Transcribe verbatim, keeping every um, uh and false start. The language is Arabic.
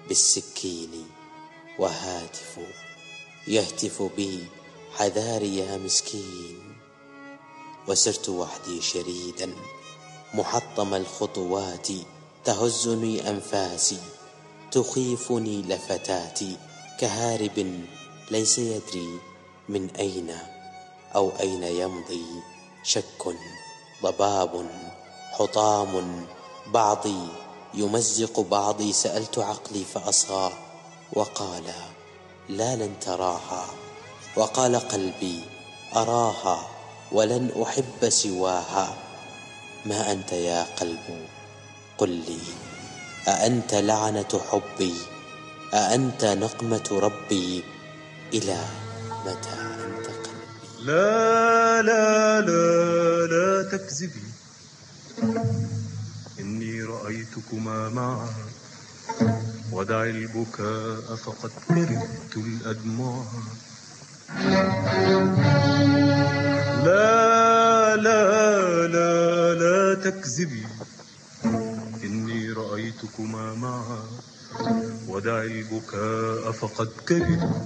بالسكين، وهاتف يهتف بي حذاري يا مسكين. وسرت وحدي شريدا محطم الخطوات، تهزني أنفاسي تخيفني لفتاتي، كهارب ليس يدري من أين أو أين يمضي. شك ضباب حطام بعضي يمزق بعضي. سألت عقلي فأصغى وقال لا لن تراها، وقال قلبي أراها ولن أحب سواها. ما أنت يا قلب قل لي، أأنت لعنة حبي، أأنت نقمة ربي، إلى متى أنت قلبي؟ لا لا لا لا تكذبي، إني رأيتكما معا، ودعي البكاء فقد كرهت الأدمع. لا لا لا لا تكذبي، إني رأيتكما معا، ودعي البكاء فقد كرهت